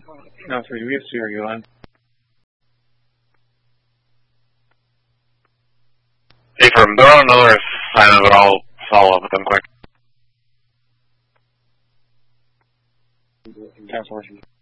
No, 3, we have 2, are you on? Hey, firm, throw another assignment, but I'll follow up with them quick. Cancel.